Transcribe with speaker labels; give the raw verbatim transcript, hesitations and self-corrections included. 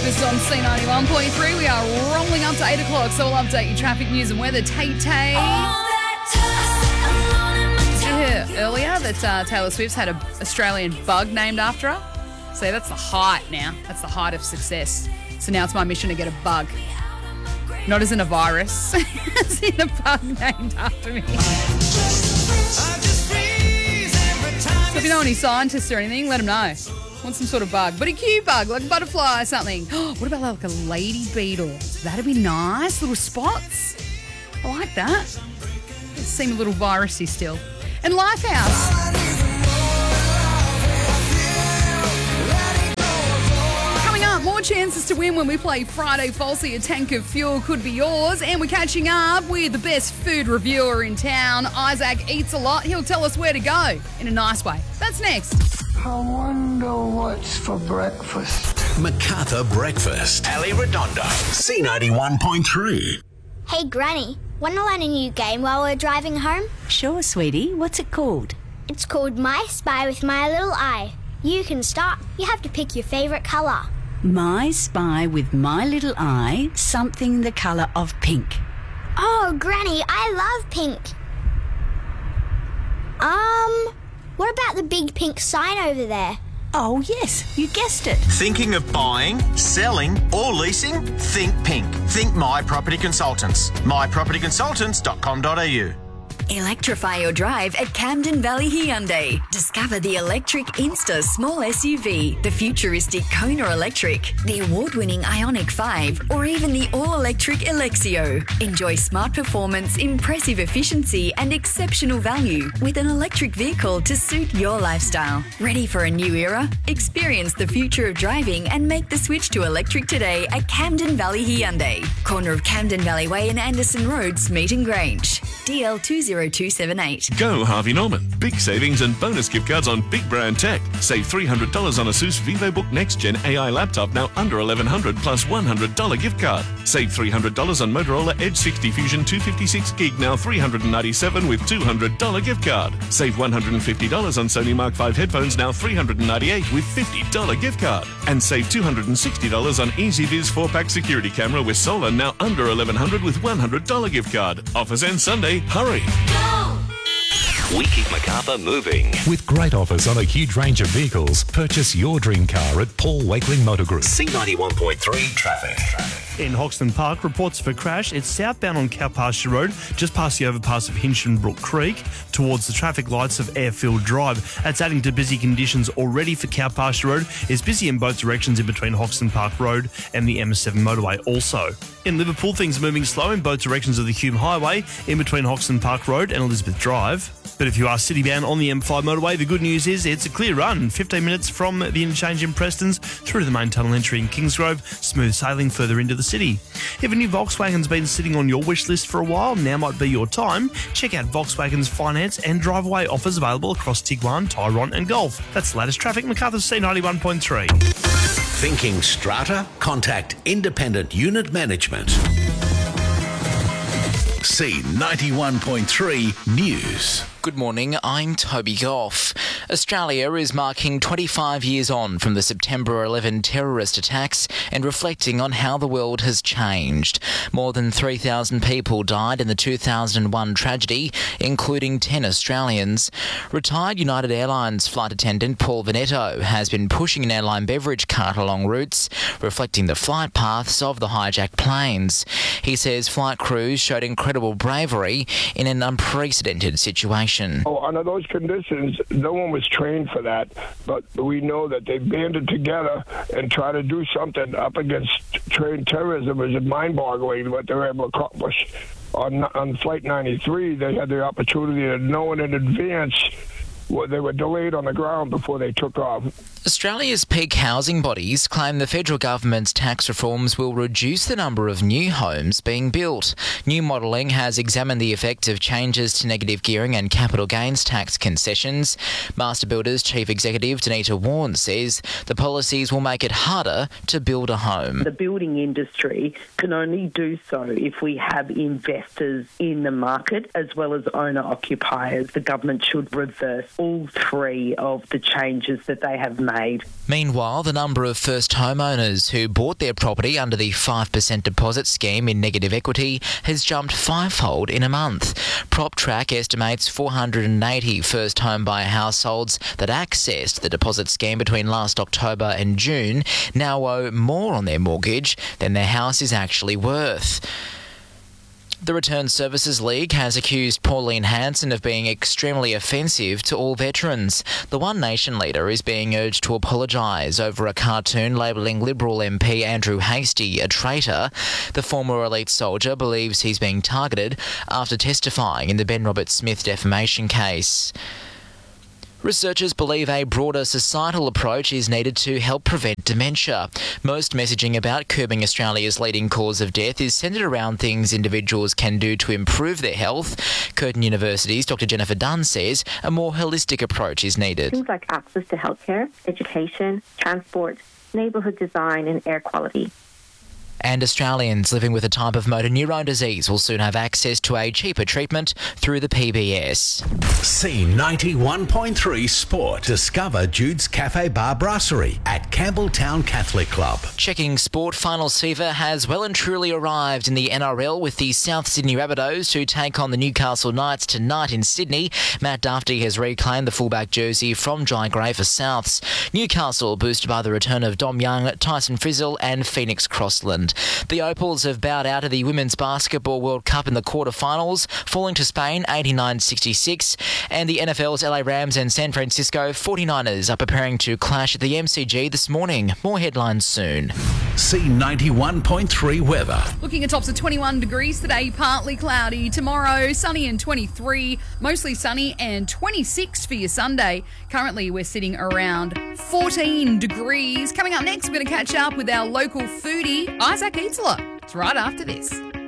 Speaker 1: Breakfast on C ninety-one point three. We are rolling up to eight o'clock, so we'll update you traffic news and weather. Tay Tay. Did you hear earlier that uh, Taylor Swift's had an Australian bug named after her? So that's the height now. That's the height of success. So now it's my mission to get a bug. Not as in a virus, as in a bug named after me. So if you know any scientists or anything, let them know. Want some sort of bug, but a cute bug, like a butterfly or something. What about like a lady beetle? That'd be nice. Little spots. I like that. It seem a little virusy still. And Lifehouse. Coming up, more chances to win when we play Friday Falsely. A tank of fuel could be yours. And we're catching up with the best food reviewer in town. Isaac eats a lot. He'll tell us where to go in a nice way. That's next.
Speaker 2: I wonder what's for breakfast.
Speaker 3: Macarthur Breakfast. Ali Redondo. C ninety-one point three.
Speaker 4: Hey, Granny, want to learn a new game while we're driving home?
Speaker 5: Sure, sweetie. What's it called?
Speaker 4: It's called My Spy with My Little Eye. You can start. You have to pick your favourite colour.
Speaker 5: My Spy with My Little Eye, something the colour of pink.
Speaker 4: Oh, Granny, I love pink. Um... What about the big pink sign over there?
Speaker 5: Oh, yes, you guessed it.
Speaker 6: Thinking of buying, selling or leasing? Think pink. Think My Property Consultants. my property consultants dot com dot a u.
Speaker 7: Electrify your drive at Camden Valley Hyundai. Discover the electric Insta small S U V, the futuristic Kona Electric, the award-winning Ioniq five, or even the all-electric Alexio. Enjoy smart performance, impressive efficiency, and exceptional value with an electric vehicle to suit your lifestyle. Ready for a new era? Experience the future of driving and make the switch to electric today at Camden Valley Hyundai. Corner of Camden Valley Way and Anderson Road, Smeaton Grange. D L two zero two seven eight.
Speaker 8: Go Harvey Norman. Big savings and bonus gift cards on big brand tech. Save three hundred dollars on ASUS VivoBook Next Gen A I laptop, now under eleven hundred dollars plus one hundred dollars gift card. Save three hundred dollars on Motorola Edge sixty Fusion two fifty-six gig, now three hundred ninety-seven dollars with two hundred dollars gift card. Save one hundred fifty dollars on Sony Mark five headphones, now three hundred ninety-eight dollars with fifty dollars gift card. And save two hundred sixty dollars on EasyViz four pack security camera with solar, now under eleven hundred dollars with one hundred dollars gift card. Offers end Sunday. Hurry.
Speaker 3: We keep Macarthur moving.
Speaker 9: With great offers on a huge range of vehicles, purchase your dream car at Paul Wakeling Motor Group.
Speaker 3: C ninety-one point three traffic.
Speaker 10: In Hoxton Park, reports of a crash. It's southbound on Cow Pasture Road, just past the overpass of Hinchinbrook Creek, towards the traffic lights of Airfield Drive. That's adding to busy conditions already for Cow Pasture Road. It's busy in both directions in between Hoxton Park Road and the M S seven motorway also. In Liverpool, things are moving slow in both directions of the Hume Highway, in between Hoxton Park Road and Elizabeth Drive. But if you are city-bound on the M five motorway, the good news is it's a clear run. fifteen minutes from the interchange in Prestons through to the main tunnel entry in Kingsgrove. Smooth sailing further into the city. If a new Volkswagen's been sitting on your wish list for a while, now might be your time. Check out Volkswagen's finance and drive-away offers available across Tiguan, Tyrone and Golf. That's the latest traffic. Macarthur C ninety-one point three.
Speaker 3: Thinking strata? Contact Independent Unit Management. C ninety-one point three News.
Speaker 11: Good morning, I'm Toby Goff. Australia is marking twenty-five years on from the September eleventh terrorist attacks and reflecting on how the world has changed. More than three thousand people died in the two thousand one tragedy, including ten Australians. Retired United Airlines flight attendant Paul Veneto has been pushing an airline beverage cart along routes, reflecting the flight paths of the hijacked planes. He says flight crews showed incredible bravery in an unprecedented situation.
Speaker 12: Oh, under those conditions, no one was trained for that, but we know that they banded together and tried to do something up against train terrorism. It was mind-boggling what they were able to accomplish. On, on Flight ninety-three, they had the opportunity to know in advance. Well, they were delayed on the ground before they took off.
Speaker 11: Australia's peak housing bodies claim the federal government's tax reforms will reduce the number of new homes being built. New modelling has examined the effect of changes to negative gearing and capital gains tax concessions. Master Builders Chief Executive Danita Warren says the policies will make it harder to build a home.
Speaker 13: The building industry can only do so if we have investors in the market as well as owner-occupiers. The government should reverse all three of the changes that they have made made.
Speaker 11: Meanwhile, the number of first homeowners who bought their property under the five percent deposit scheme in negative equity has jumped fivefold in a month. PropTrack estimates four hundred eighty first home buyer households that accessed the deposit scheme between last October and June now owe more on their mortgage than their house is actually worth. The Return Services League has accused Pauline Hanson of being extremely offensive to all veterans. The One Nation leader is being urged to apologise over a cartoon labelling Liberal M P Andrew Hastie a traitor. The former elite soldier believes he's being targeted after testifying in the Ben Roberts-Smith defamation case. Researchers believe a broader societal approach is needed to help prevent dementia. Most messaging about curbing Australia's leading cause of death is centred around things individuals can do to improve their health. Curtin University's Doctor Jennifer Dunn says a more holistic approach is needed.
Speaker 14: Things like access to healthcare, education, transport, neighbourhood design and air quality.
Speaker 11: And Australians living with a type of motor neurone disease will soon have access to a cheaper treatment through the P B S.
Speaker 3: C ninety-one point three Sport. Discover Jude's Cafe Bar Brasserie at Campbelltown Catholic Club.
Speaker 11: Checking sport, finals fever has well and truly arrived in the N R L with the South Sydney Rabbitohs to take on the Newcastle Knights tonight in Sydney. Matt Duffy has reclaimed the fullback jersey from Jai Gray for Souths. Newcastle boosted by the return of Dom Young, Tyson Frizzell and Phoenix Crossland. The Opals have bowed out of the Women's Basketball World Cup in the quarterfinals, falling to Spain eighty-nine sixty-six, and the N F L's L A Rams and San Francisco forty-niners are preparing to clash at the M C G this morning. More headlines soon.
Speaker 3: C ninety-one point three weather.
Speaker 1: Looking at tops of twenty-one degrees today, partly cloudy. Tomorrow, sunny and twenty-three, mostly sunny and twenty-six for your Sunday. Currently, we're sitting around fourteen degrees. Coming up next, we're going to catch up with our local foodie, Isaac Eatsler. It's right after this.